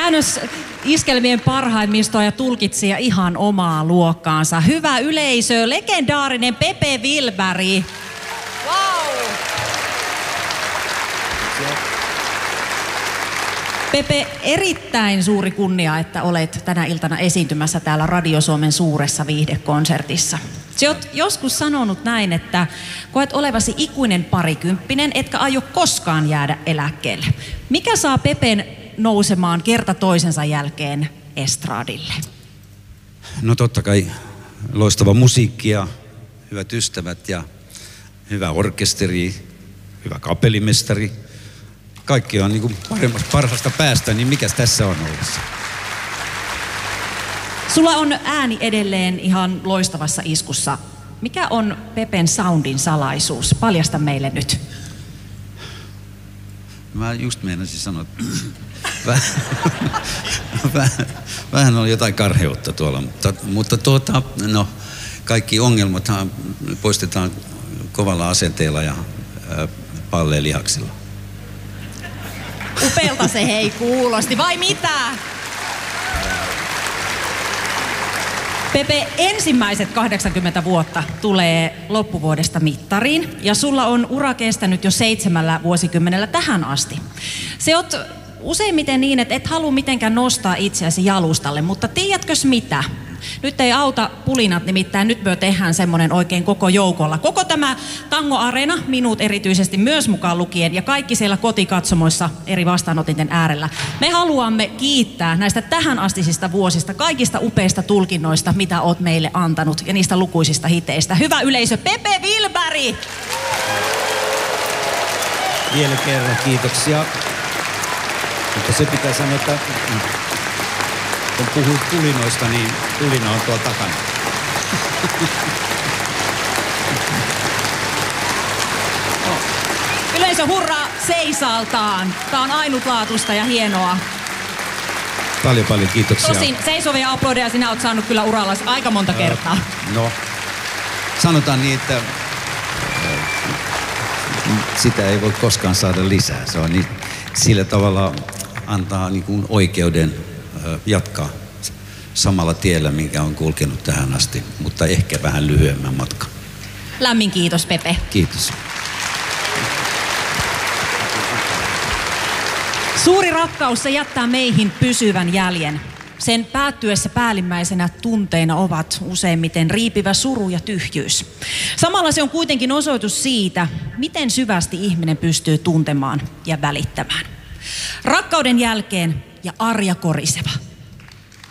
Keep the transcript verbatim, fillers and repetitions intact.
Käännösiskelmien parhaimmistoa ja tulkitsija ihan omaa luokkaansa. Hyvä yleisö, legendaarinen Pepe Wilberg. Wow! Pepe, erittäin suuri kunnia, että olet tänä iltana esiintymässä täällä Radio Suomen suuressa viihdekonsertissa. Sä oot joskus sanonut näin, että koet olevasi ikuinen parikymppinen, etkä aio koskaan jäädä eläkkeelle. Mikä saa Pepen nousemaan kerta toisensa jälkeen estradille? No totta kai loistava musiikki ja hyvät ystävät ja hyvä orkesteri, hyvä kapellimestari. Kaikki on niin kuin parhaasta päästä, niin mikäs tässä on ollessa? Sulla on ääni edelleen ihan loistavassa iskussa. Mikä on Pepen soundin salaisuus? Paljasta meille nyt. Mä just meinasin sanoa, että vähän, vähän, vähän on jotain karheutta tuolla, mutta, mutta tuota, no, kaikki ongelmat poistetaan kovalla asenteella ja äh, palleelihaksilla. Upealta se hei kuulosti, vai mitä? Pepe, ensimmäiset kahdeksankymmentä vuotta tulee loppuvuodesta mittariin ja sulla on ura kestänyt jo seitsemällä vuosikymmenellä tähän asti. Se oot useimmiten niin, että et halua mitenkään nostaa itseäsi jalustalle, mutta tiedätkös mitä? Nyt ei auta pulinat, nimittäin nyt me tehdään semmoinen oikein koko joukolla. Koko tämä Tango Areena, minut erityisesti myös mukaan lukien, ja kaikki siellä kotikatsomoissa eri vastaanotinten äärellä. Me haluamme kiittää näistä tähän astisista vuosista, kaikista upeista tulkinnoista, mitä oot meille antanut, ja niistä lukuisista hiteistä. Hyvä yleisö, Pepe Wilberg! Vielä kerran kiitoksia. Mutta se pitää sanoa, että kun puhuit tulinoista, niin tulina on tuolla takana. Oh. Yleisö hurraa seisaltaan. Tää on ainutlaatuista ja hienoa. Paljon paljon kiitoksia. Tosin seisovia aplodeja sinä oot saanut kyllä uralla aika monta kertaa. No, sanotaan niin, että sitä ei voi koskaan saada lisää. Se on niin, sillä tavalla antaa niin kuin oikeuden jatkaa samalla tiellä, minkä on kulkenut tähän asti, mutta ehkä vähän lyhyemmän matkan. Lämmin kiitos, Pepe. Kiitos. Suuri rakkaus, se jättää meihin pysyvän jäljen. Sen päättyessä päällimmäisenä tunteina ovat useimmiten riipivä suru ja tyhjyys. Samalla se on kuitenkin osoitus siitä, miten syvästi ihminen pystyy tuntemaan ja välittämään. Rakkauden jälkeen ja arja koriseva.